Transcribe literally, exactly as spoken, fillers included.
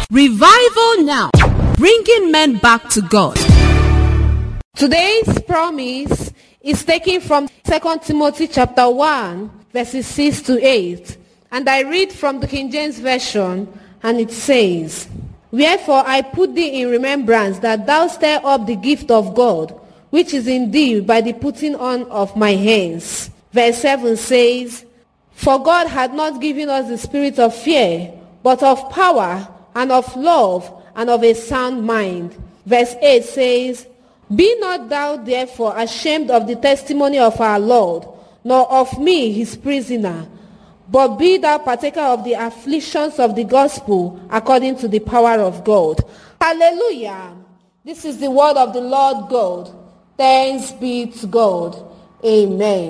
Revival Now, bringing men back to God. Today's promise is taken from Second Timothy chapter one, verses six to eight. And I read from the King James Version, and it says, "Wherefore I put thee in remembrance that thou stir up the gift of God, which is in thee by the putting on of my hands." Verse seven says, "For God hath not given us the spirit of fear, but of power, and of love, and of a sound mind." Verse eight says, "Be not thou therefore ashamed of the testimony of our Lord, nor of me his prisoner, but be thou partaker of the afflictions of the gospel according to the power of God." Hallelujah. This is the word of the Lord God. Thanks be to God. Amen.